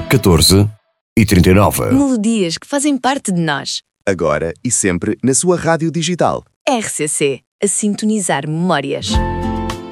14 e 39. Melodias que fazem parte de nós. Agora e sempre na sua rádio digital. RCC, a sintonizar memórias.